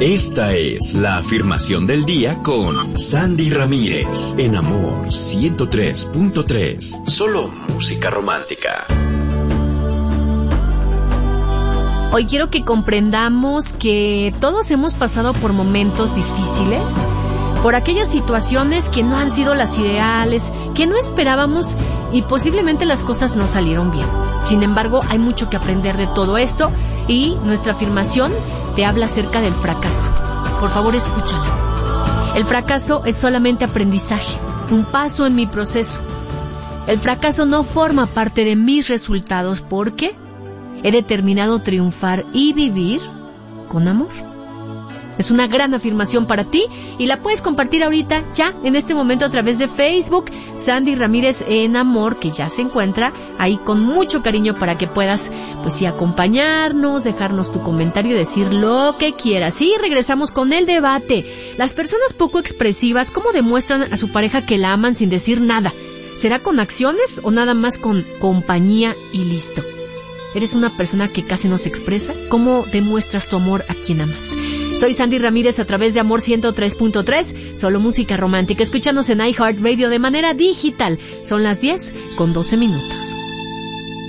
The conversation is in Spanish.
Esta es la afirmación del día con Sandy Ramírez en Amor 103.3. Solo música romántica. Hoy quiero que comprendamos que todos hemos pasado por momentos difíciles, por aquellas situaciones que no han sido las ideales, que no esperábamos y posiblemente las cosas no salieron bien. Sin embargo, hay mucho que aprender de todo esto y nuestra afirmación te habla acerca del fracaso. Por favor, escúchala. El fracaso es solamente aprendizaje, un paso en mi proceso. El fracaso no forma parte de mis resultados porque he determinado triunfar y vivir con amor. Es una gran afirmación para ti y la puedes compartir ahorita, ya, en este momento a través de Facebook, Sandy Ramírez en Amor, que ya se encuentra ahí con mucho cariño para que puedas, pues sí, acompañarnos, dejarnos tu comentario y decir lo que quieras. Y regresamos con el debate. Las personas poco expresivas, ¿cómo demuestran a su pareja que la aman sin decir nada? ¿Será con acciones o nada más con compañía y listo? ¿Eres una persona que casi no se expresa? ¿Cómo demuestras tu amor a quien amas? Soy Sandy Ramírez a través de Amor 103.3, solo música romántica. Escúchanos en iHeartRadio de manera digital. Son las 10:12 minutos.